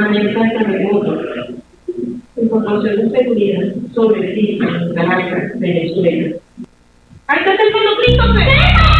amenaza de terremoto, información de seguridad sobre el sitio de Caracas, Venezuela. ¡Ahí está el segundo Christopher!